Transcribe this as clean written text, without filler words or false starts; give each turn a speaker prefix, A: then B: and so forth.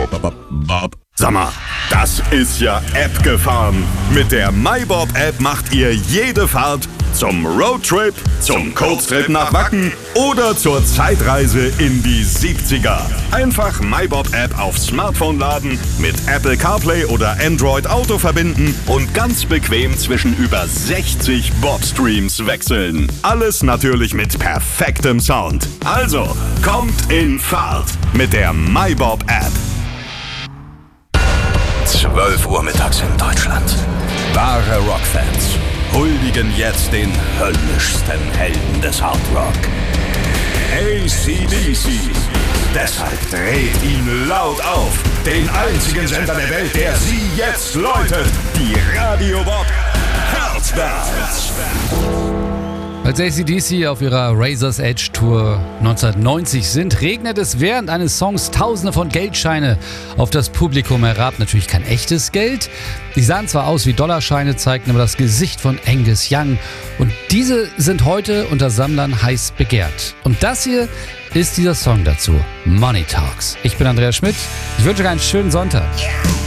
A: Bob. Sag mal, das ist ja App gefahren. Mit der MyBob-App macht ihr jede Fahrt zum Roadtrip, zum Kurztrip nach Wacken oder zur Zeitreise in die 70er. Einfach MyBob-App aufs Smartphone laden, mit Apple CarPlay oder Android Auto verbinden und ganz bequem zwischen über 60 Bob-Streams wechseln. Alles natürlich mit perfektem Sound. Also, kommt in Fahrt mit der MyBob-App.
B: 12 Uhr mittags in Deutschland. Wahre Rockfans huldigen jetzt den höllischsten Helden des Hard Rock. AC/DC. Deshalb dreht ihn laut auf. Den einzigen Sender der Welt, der sie jetzt läutet. Die Radio Bob Herzbands.
C: Als AC/DC auf ihrer Razor's Edge Tour 1990 sind, regnet es während eines Songs Tausende von Geldscheine auf das Publikum herab. Natürlich kein echtes Geld. Die sahen zwar aus wie Dollarscheine, zeigten aber das Gesicht von Angus Young. Und diese sind heute unter Sammlern heiß begehrt. Und das hier ist dieser Song dazu. Money Talks. Ich bin Andreas Schmidt. Ich wünsche euch einen schönen Sonntag.